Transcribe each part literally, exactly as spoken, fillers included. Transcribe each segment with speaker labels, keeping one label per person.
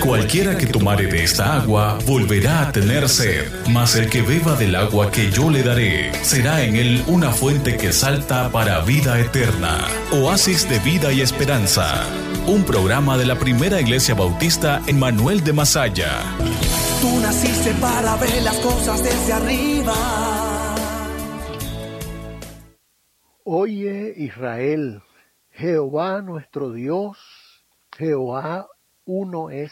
Speaker 1: cualquiera que tomare de esta agua volverá a tener sed, mas el que beba del agua que yo le daré, será en él una fuente que salta para vida eterna. Oasis de vida y esperanza. Un programa de la Primera Iglesia Bautista en Manuel de Masaya.
Speaker 2: Tú naciste para ver las cosas desde arriba.
Speaker 3: Oye, Israel, Jehová nuestro Dios, Jehová uno es,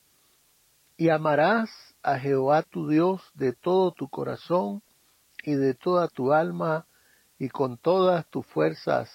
Speaker 3: y amarás a Jehová tu Dios de todo tu corazón y de toda tu alma y con todas tus fuerzas.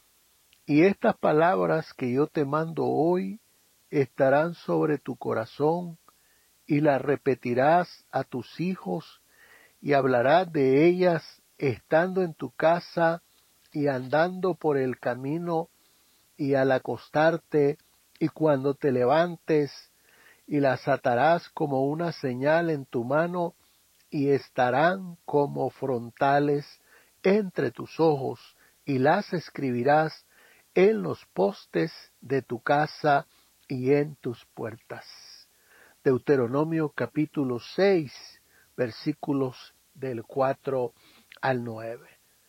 Speaker 3: Y estas palabras que yo te mando hoy estarán sobre tu corazón, y las repetirás a tus hijos, y hablarás de ellas estando en tu casa, y andando por el camino, y al acostarte, y cuando te levantes, y las atarás como una señal en tu mano, y estarán como frontales entre tus ojos, y las escribirás en los postes de tu casa y en tus puertas. Deuteronomio capítulo seis, versículos del cuatro al nueve.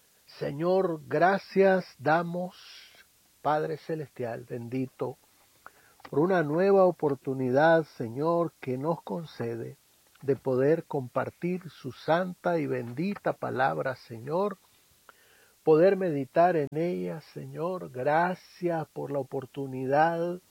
Speaker 3: Señor, gracias damos, Padre Celestial, bendito, por una nueva oportunidad, Señor, que nos concede de poder compartir su santa y bendita palabra, Señor, poder meditar en ella, Señor. Gracias por la oportunidad,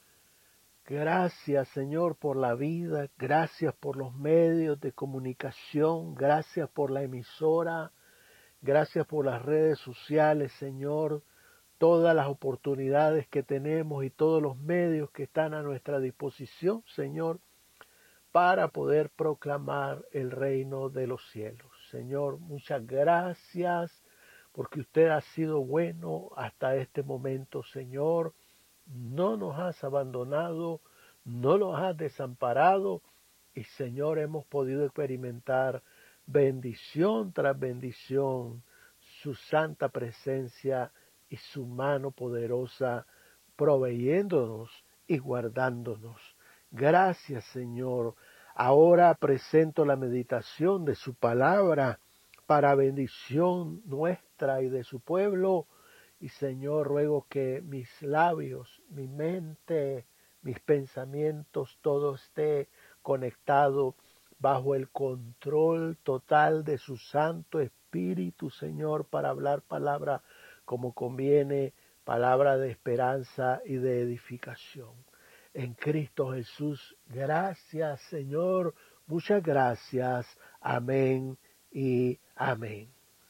Speaker 3: gracias, Señor, por la vida, gracias por los medios de comunicación, gracias por la emisora, gracias por las redes sociales, Señor, todas las oportunidades que tenemos y todos los medios que están a nuestra disposición, Señor, para poder proclamar el reino de los cielos. Señor, muchas gracias porque usted ha sido bueno hasta este momento, Señor. No nos has abandonado, no nos has desamparado y, Señor, hemos podido experimentar bendición tras bendición, su santa presencia y su mano poderosa proveyéndonos y guardándonos. Gracias, Señor. Ahora presento la meditación de su palabra para bendición nuestra y de su pueblo. Y, Señor, ruego que mis labios, mi mente, mis pensamientos, todo esté conectado bajo el control total de su Santo Espíritu, Señor, para hablar palabra como conviene, palabra de esperanza y de edificación. En Cristo Jesús, gracias, Señor, muchas gracias. Amén y amén.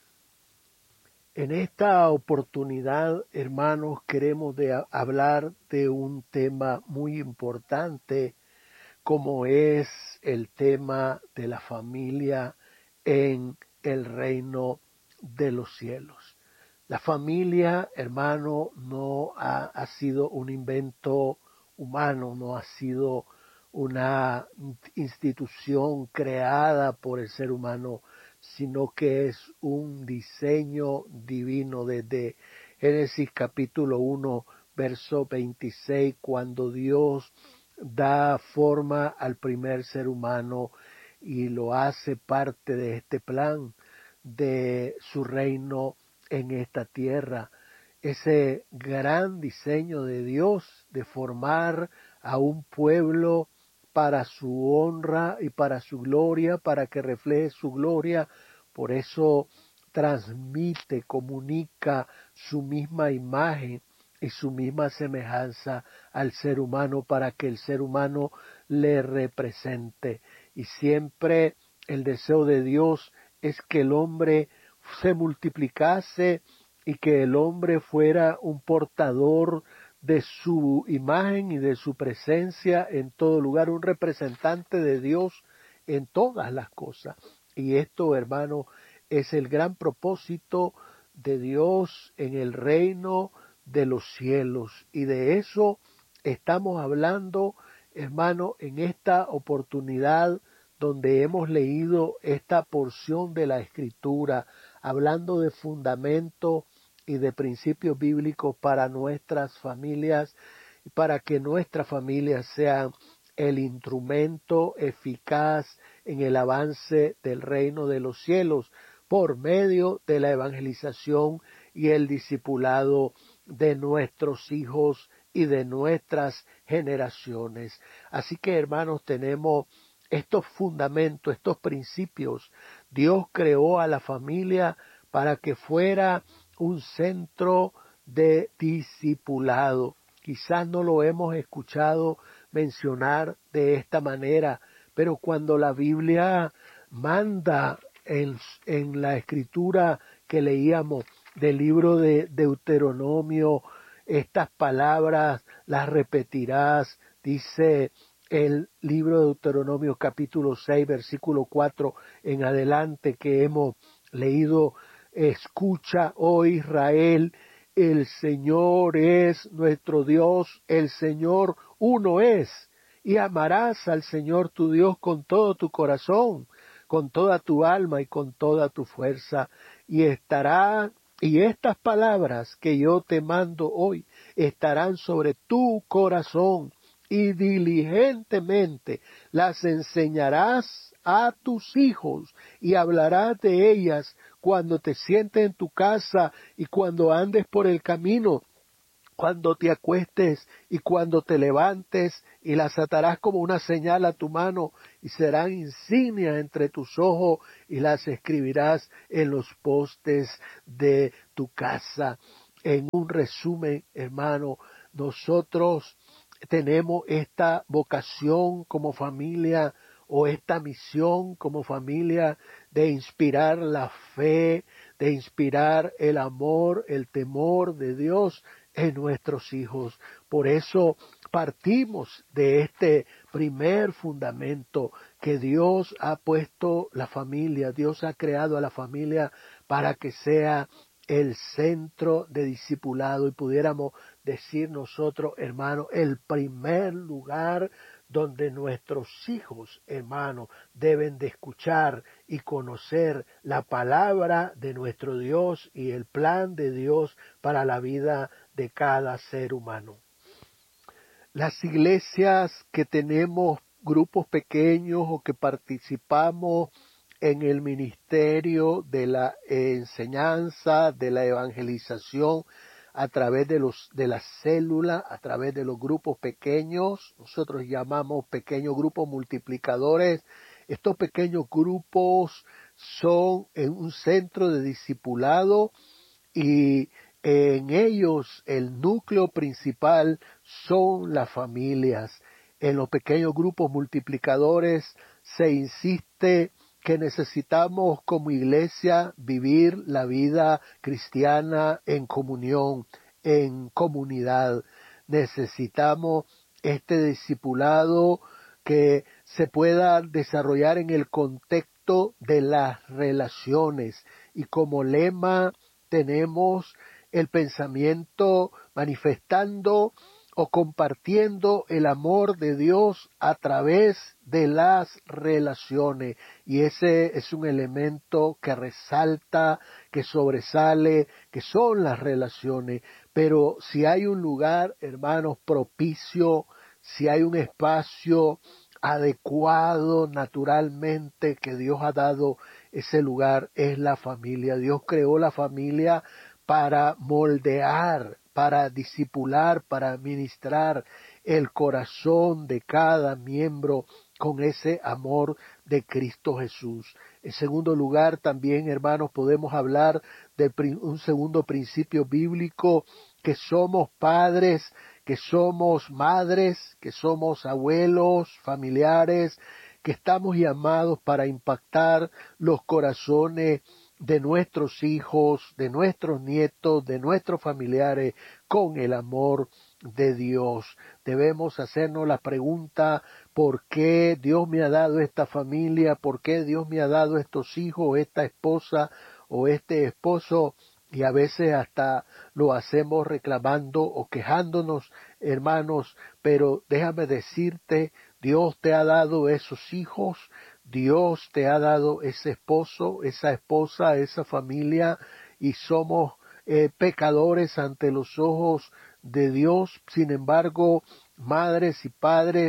Speaker 3: En esta oportunidad, hermanos, queremos de hablar de un tema muy importante, como es el tema de la familia en el reino de los cielos. La familia, hermano, no ha, ha sido un invento humano, no ha sido una institución creada por el ser humano, sino que es un diseño divino desde Génesis capítulo uno, verso veintiséis, cuando Dios da forma al primer ser humano y lo hace parte de este plan de su reino en esta tierra. Ese gran diseño de Dios de formar a un pueblo para su honra y para su gloria, para que refleje su gloria. Por eso transmite, comunica su misma imagen y su misma semejanza al ser humano para que el ser humano le represente. Y siempre el deseo de Dios es que el hombre se multiplicase y que el hombre fuera un portador de su imagen y de su presencia en todo lugar, un representante de Dios en todas las cosas. Y esto, hermano, es el gran propósito de Dios en el reino de los cielos. Y de eso estamos hablando, hermano, en esta oportunidad donde hemos leído esta porción de la Escritura, hablando de fundamentos y de principios bíblicos para nuestras familias, para que nuestras familias sean el instrumento eficaz en el avance del reino de los cielos por medio de la evangelización y el discipulado de nuestros hijos y de nuestras generaciones. Así que, hermanos, tenemos estos fundamentos, estos principios. Dios creó a la familia para que fuera un centro de discipulado. Quizás no lo hemos escuchado mencionar de esta manera, pero cuando la Biblia manda en, en la escritura que leíamos del libro de Deuteronomio, estas palabras las repetirás, dice el libro de Deuteronomio capítulo seis, versículo cuatro en adelante que hemos leído: escucha, oh Israel, el Señor es nuestro Dios, el Señor uno es, y amarás al Señor tu Dios con todo tu corazón, con toda tu alma y con toda tu fuerza, y estará, y estas palabras que yo te mando hoy estarán sobre tu corazón, y diligentemente las enseñarás a tus hijos, y hablarás de ellas cuando te sientes en tu casa y cuando andes por el camino, cuando te acuestes y cuando te levantes, y las atarás como una señal a tu mano, y serán insignia entre tus ojos, y las escribirás en los postes de tu casa. En un resumen, hermano, nosotros tenemos esta vocación como familia, o esta misión como familia, de inspirar la fe, de inspirar el amor, el temor de Dios en nuestros hijos. Por eso partimos de este primer fundamento, que Dios ha puesto la familia, Dios ha creado a la familia para que sea el centro de discipulado, y pudiéramos decir nosotros, hermanos, el primer lugar donde nuestros hijos, hermanos, deben de escuchar y conocer la palabra de nuestro Dios y el plan de Dios para la vida de cada ser humano. Las iglesias que tenemos grupos pequeños o que participamos en el ministerio de la enseñanza, de la evangelización, a través de los de las células, a través de los grupos pequeños, nosotros llamamos pequeños grupos multiplicadores. Estos pequeños grupos son en un centro de discipulado, y en ellos el núcleo principal son las familias. En los pequeños grupos multiplicadores se insiste que necesitamos como iglesia vivir la vida cristiana en comunión, en comunidad. Necesitamos este discipulado que se pueda desarrollar en el contexto de las relaciones, y como lema tenemos el pensamiento manifestando o compartiendo el amor de Dios a través de las relaciones, y ese es un elemento que resalta, que sobresale, que son las relaciones. Pero si hay un lugar, hermanos, propicio, si hay un espacio adecuado naturalmente que Dios ha dado, ese lugar es la familia. Dios creó la familia para moldear, para discipular, para ministrar el corazón de cada miembro con ese amor de Cristo Jesús. En segundo lugar, también, hermanos, podemos hablar de un segundo principio bíblico, que somos padres, que somos madres, que somos abuelos, familiares, que estamos llamados para impactar los corazones de nuestros hijos, de nuestros nietos, de nuestros familiares, con el amor de Dios. Debemos hacernos la pregunta: ¿por qué Dios me ha dado esta familia? ¿Por qué Dios me ha dado estos hijos, o esta esposa, o este esposo? Y a veces hasta lo hacemos reclamando o quejándonos, hermanos, pero déjame decirte, Dios te ha dado esos hijos, Dios te ha dado ese esposo, esa esposa, esa familia, y somos eh, pecadores ante los ojos de Dios. Sin embargo, madres y padres,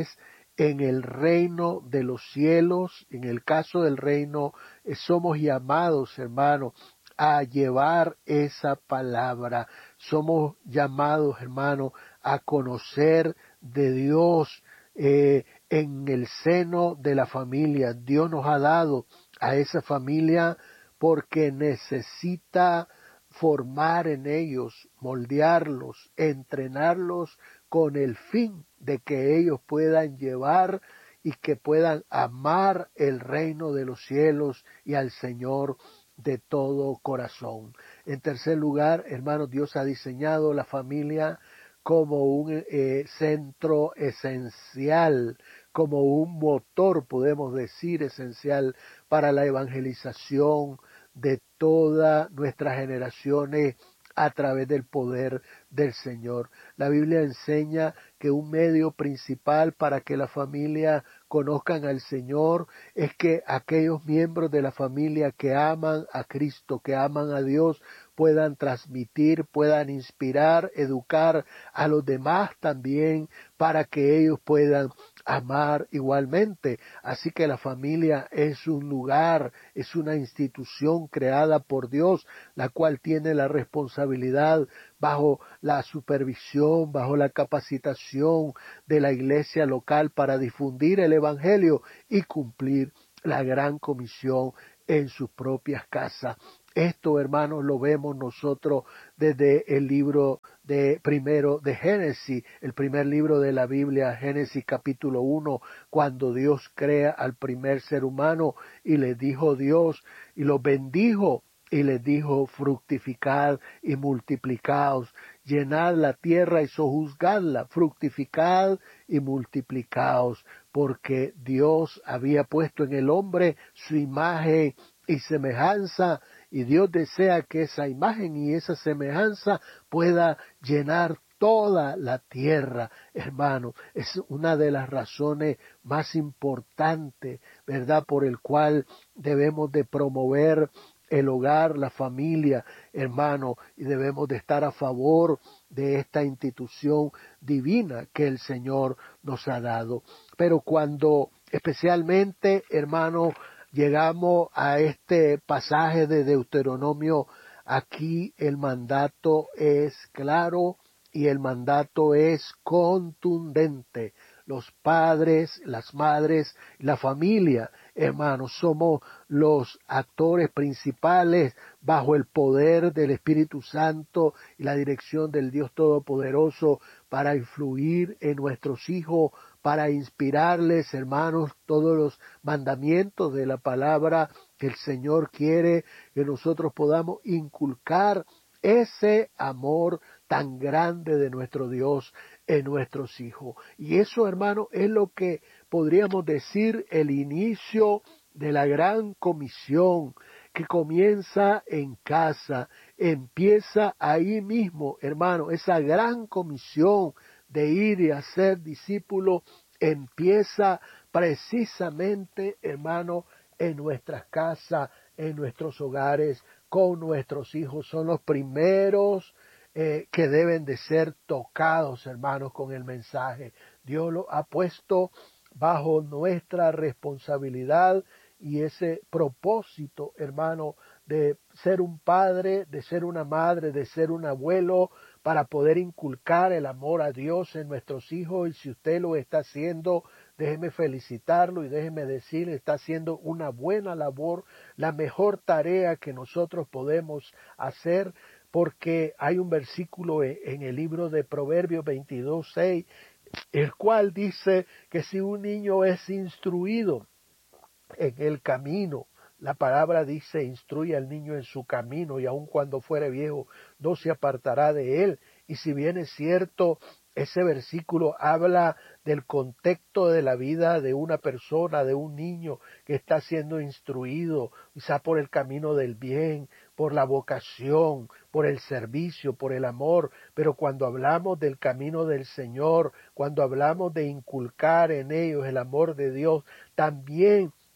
Speaker 3: en el reino de los cielos. En el caso del reino, eh, somos llamados, hermanos, a llevar esa palabra. Somos llamados, hermanos, a conocer de Dios eh, en el seno de la familia. Dios nos ha dado a esa familia porque necesita formar en ellos, moldearlos, entrenarlos con el fin de que ellos puedan llevar y que puedan amar el reino de los cielos y al Señor de todo corazón. En tercer lugar, hermanos, Dios ha diseñado la familia como un eh, centro esencial, como un motor, podemos decir, esencial para la evangelización de todas nuestras generaciones a través del poder del Señor. La Biblia enseña que un medio principal para que la familia conozcan al Señor es que aquellos miembros de la familia que aman a Cristo, que aman a Dios, puedan transmitir, puedan inspirar, educar a los demás también para que ellos puedan amar igualmente. Así que la familia es un lugar, es una institución creada por Dios, la cual tiene la responsabilidad bajo la supervisión, bajo la capacitación de la iglesia local para difundir el evangelio y cumplir la gran comisión en sus propias casas. Esto, hermanos, lo vemos nosotros desde el libro de primero de Génesis, el primer libro de la Biblia, Génesis capítulo uno, cuando Dios crea al primer ser humano y le dijo Dios y lo bendijo y les dijo: fructificad y multiplicaos, llenad la tierra y sojuzgadla, fructificad y multiplicaos, porque Dios había puesto en el hombre su imagen y semejanza, y Dios desea que esa imagen y esa semejanza pueda llenar toda la tierra, hermano. Es una de las razones más importantes, ¿verdad?, por el cual debemos de promover el hogar, la familia, hermano, y debemos de estar a favor de esta institución divina que el Señor nos ha dado. Pero cuando especialmente, hermano, llegamos a este pasaje de Deuteronomio, aquí el mandato es claro y el mandato es contundente. Los padres, las madres, la familia, hermanos, somos los actores principales bajo el poder del Espíritu Santo y la dirección del Dios Todopoderoso para influir en nuestros hijos, para inspirarles, hermanos, todos los mandamientos de la palabra que el Señor quiere que nosotros podamos inculcar ese amor tan grande de nuestro Dios en nuestros hijos. Y eso, hermano, es lo que podríamos decir el inicio de la gran comisión que comienza en casa, empieza ahí mismo, hermano. Esa gran comisión de ir y hacer discípulos empieza precisamente, hermano, en nuestras casas, en nuestros hogares, con nuestros hijos. Son los primeros eh, que deben de ser tocados, hermanos, con el mensaje. Dios lo ha puesto bajo nuestra responsabilidad y ese propósito, hermano, de ser un padre, de ser una madre, de ser un abuelo, para poder inculcar el amor a Dios en nuestros hijos. Y si usted lo está haciendo, déjeme felicitarlo y déjeme decirle, está haciendo una buena labor, la mejor tarea que nosotros podemos hacer, porque hay un versículo en el libro de Proverbios veintidós seis, el cual dice que si un niño es instruido en el camino, la palabra dice: instruye al niño en su camino, y aun cuando fuere viejo no se apartará de él. Y si bien es cierto, ese versículo habla del contexto de la vida de una persona, de un niño que está siendo instruido, quizá por el camino del bien, por la vocación, por el servicio, por el amor. Pero cuando hablamos del camino del Señor, cuando hablamos de inculcar en ellos el amor de Dios, también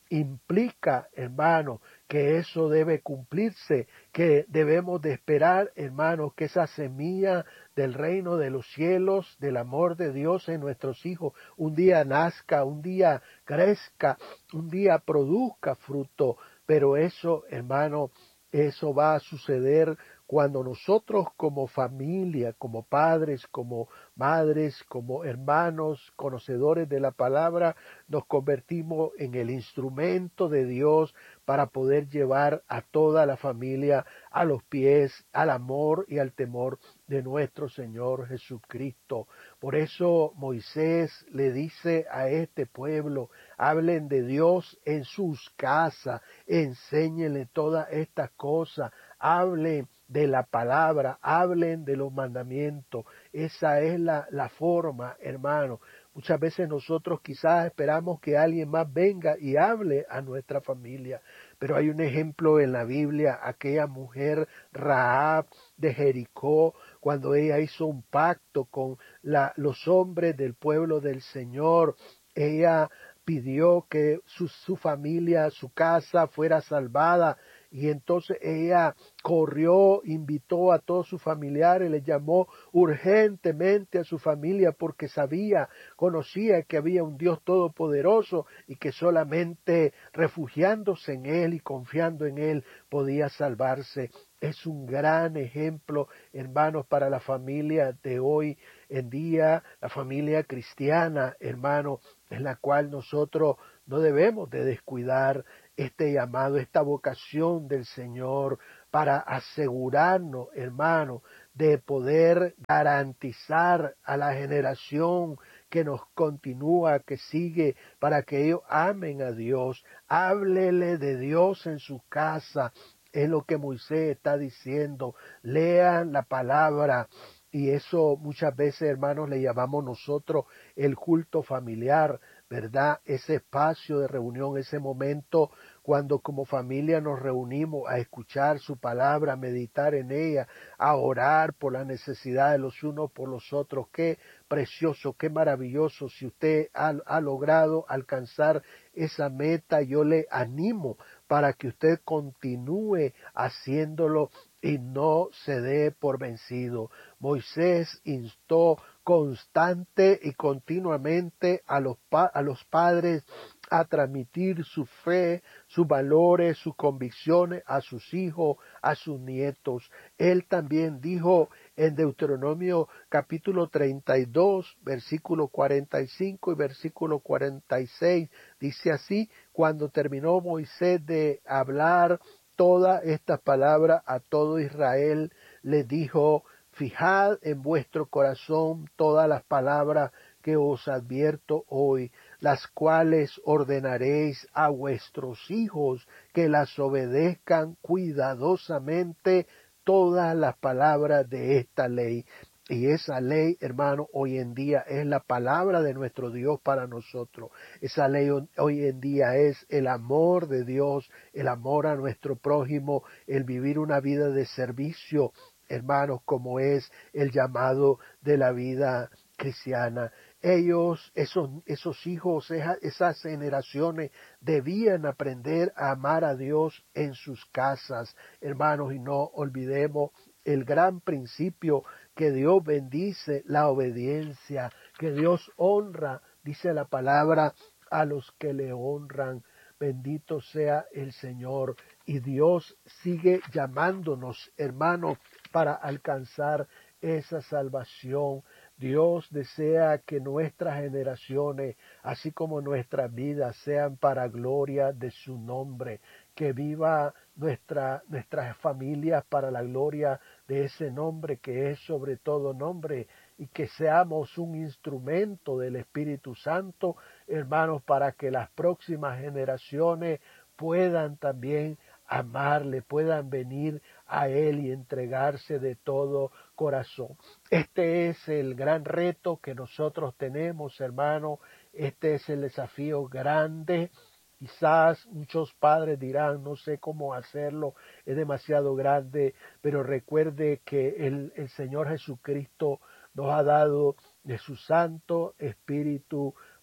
Speaker 3: implica, hermano, que eso debe cumplirse, que debemos de esperar, hermano, que esa semilla del reino de los cielos, del amor de Dios en nuestros hijos, un día nazca, un día crezca, un día produzca fruto. Pero eso, hermano, eso va a suceder cuando nosotros como familia, como padres, como madres, como hermanos, conocedores de la palabra, nos convertimos en el instrumento de Dios para poder llevar a toda la familia a los pies, al amor y al temor de nuestro Señor Jesucristo. Por eso Moisés le dice a este pueblo, hablen de Dios en sus casas, enséñenle todas estas cosas, hablen de la palabra, hablen de los mandamientos. Esa es la, la forma, hermano. Muchas veces nosotros quizás esperamos que alguien más venga y hable a nuestra familia, pero hay un ejemplo en la Biblia, aquella mujer Rahab de Jericó, cuando ella hizo un pacto con la, los hombres del pueblo del Señor. Ella pidió que su, su familia, su casa fuera salvada. Y entonces ella corrió, invitó a todos sus familiares, les llamó urgentemente a su familia porque sabía, conocía que había un Dios todopoderoso y que solamente refugiándose en Él y confiando en Él podía salvarse. Es un gran ejemplo, hermanos, para la familia de hoy en día, la familia cristiana, hermanos, en la cual nosotros no debemos de descuidar este llamado, esta vocación del Señor para asegurarnos, hermano, de poder garantizar a la generación que nos continúa, que sigue, para que ellos amen a Dios, háblele de Dios en su casa. Es lo que Moisés está diciendo, lean la palabra. Y eso muchas veces, hermanos, le llamamos nosotros el culto familiar, ¿verdad? Ese espacio de reunión, ese momento cuando como familia nos reunimos a escuchar su palabra, a meditar en ella, a orar por la necesidad de los unos por los otros. Qué precioso, qué maravilloso. Si usted ha, ha logrado alcanzar esa meta, yo le animo para que usted continúe haciéndolo y no se dé por vencido. Moisés instó constante y continuamente a los, pa a los padres a transmitir su fe, sus valores, sus convicciones a sus hijos, a sus nietos. Él también dijo en Deuteronomio capítulo treinta y dos, versículo cuarenta y cinco y versículo cuarenta y seis, dice así: cuando terminó Moisés de hablar todas estas palabras a todo Israel, le dijo: fijad en vuestro corazón todas las palabras que os advierto hoy, las cuales ordenaréis a vuestros hijos que las obedezcan cuidadosamente todas las palabras de esta ley. Y esa ley, hermano, hoy en día es la palabra de nuestro Dios para nosotros. Esa ley hoy en día es el amor de Dios, el amor a nuestro prójimo, el vivir una vida de servicio, hermanos, como es el llamado de la vida cristiana. Ellos, esos, esos hijos, esas, esas generaciones debían aprender a amar a Dios en sus casas, hermanos, y no olvidemos el gran principio que Dios bendice, la obediencia, que Dios honra, dice la palabra, a los que le honran. Bendito sea el Señor. Y Dios sigue llamándonos, hermanos, para alcanzar esa salvación. Dios desea que nuestras generaciones, así como nuestras vidas, sean para gloria de su nombre, que viva nuestra, nuestras familias para la gloria de ese nombre que es sobre todo nombre, y que seamos un instrumento del Espíritu Santo, hermanos, para que las próximas generaciones puedan también amarle, puedan venir a Él y entregarse de todo corazón. Este es el gran reto que nosotros tenemos, hermano. Este es el desafío grande. Quizás muchos padres dirán, no sé cómo hacerlo, es demasiado grande, pero recuerde que el, el Señor Jesucristo nos ha dado de su Santo Espíritu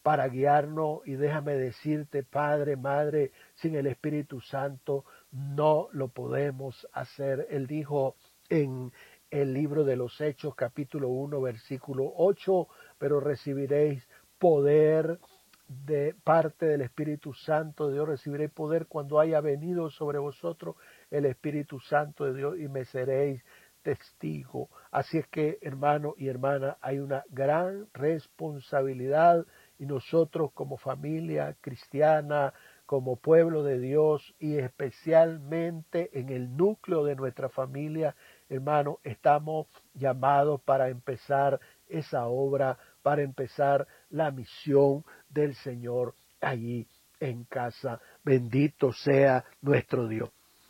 Speaker 3: para guiarnos, y déjame decirte, Padre, Madre, sin el Espíritu Santo no lo podemos hacer. Él dijo en el libro de los Hechos, capítulo uno, versículo ocho, pero recibiréis poder de parte del Espíritu Santo de Dios, recibiréis poder cuando haya venido sobre vosotros el Espíritu Santo de Dios y me seréis testigo. Así es que, hermano y hermana, hay una gran responsabilidad y nosotros como familia cristiana, como pueblo de Dios y especialmente en el núcleo de nuestra familia, hermano, estamos llamados para empezar esa obra, para empezar la misión del Señor allí en casa. Bendito sea nuestro Dios.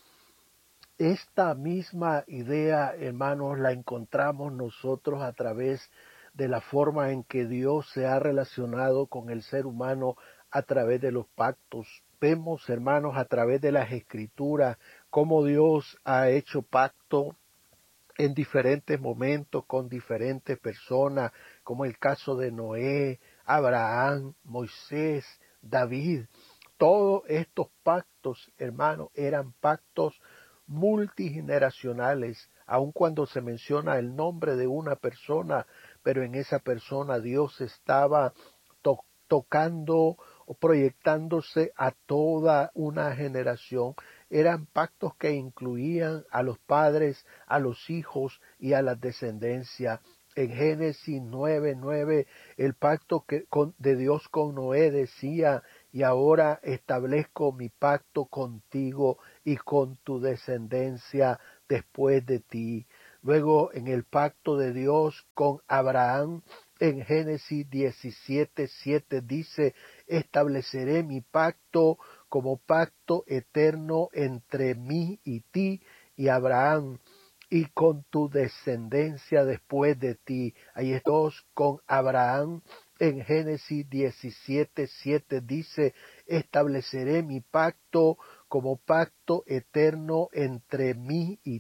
Speaker 3: Esta misma idea, hermanos, la encontramos nosotros a través de la forma en que Dios se ha relacionado con el ser humano a través de los pactos. Vemos, hermanos, a través de las Escrituras, cómo Dios ha hecho pacto en diferentes momentos con diferentes personas, como el caso de Noé, Abraham, Moisés, David. Todos estos pactos, hermanos, eran pactos multigeneracionales, aun cuando se menciona el nombre de una persona, pero en esa persona Dios estaba to tocando o proyectándose a toda una generación. Eran pactos que incluían a los padres, a los hijos y a la descendencia. En Génesis nueve nueve, el pacto que, con, de Dios con Noé decía, y ahora establezco mi pacto contigo y con tu descendencia después de ti. Luego en el pacto de Dios con Abraham, en Génesis diecisiete siete dice, estableceré mi pacto como pacto eterno entre mí y ti y Abraham, y con tu descendencia después de ti. Ahí estamos con Abraham. En Génesis diecisiete siete dice, estableceré mi pacto como pacto eterno entre mí y